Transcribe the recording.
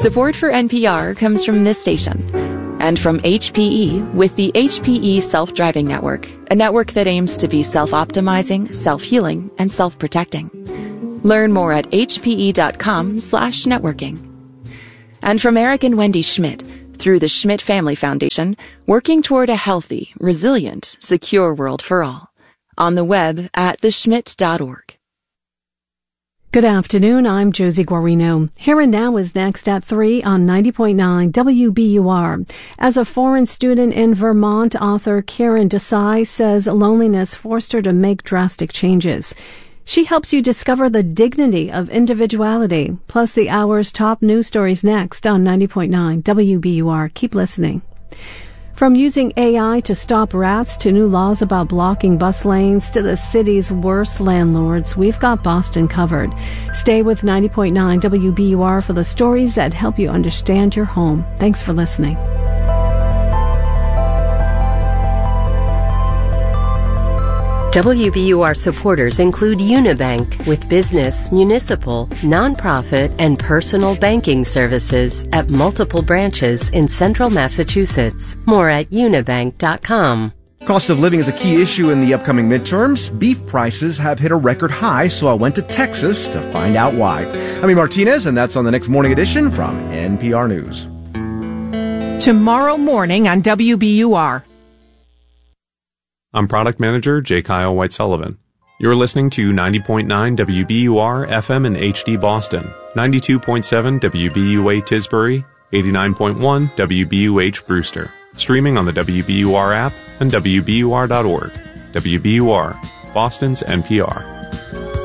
Support for NPR comes from this station and from HPE with the HPE Self-Driving Network, a network that aims to be self-optimizing, self-healing, and self-protecting. Learn more at hpe.com/networking. And from Eric and Wendy Schmidt, through the Schmidt Family Foundation, working toward a healthy, resilient, secure world for all. On the web at theschmidt.org. Good afternoon, I'm Josie Guarino. Here and Now is next at 3 on 90.9 WBUR. As a foreign student in Vermont, author Karen Desai says loneliness forced her to make drastic changes. She helps you discover the dignity of individuality, plus the hour's top news stories next on 90.9 WBUR. Keep listening. From using AI to stop rats to new laws about blocking bus lanes to the city's worst landlords, we've got Boston covered. Stay with 90.9 WBUR for the stories that help you understand your home. Thanks for listening. WBUR supporters include Unibank with business, municipal, nonprofit, and personal banking services at multiple branches in central Massachusetts. More at unibank.com. Cost of living is a key issue in the upcoming midterms. Beef prices have hit a record high, so I went to Texas to find out why. I'm Martinez, and that's on the next morning edition from NPR News. Tomorrow morning on WBUR. I'm Product Manager J. Kyle White-Sullivan. You're listening to 90.9 WBUR FM in HD Boston, 92.7 WBUA Tisbury, 89.1 WBUH Brewster. Streaming on the WBUR app and WBUR.org. WBUR, Boston's NPR.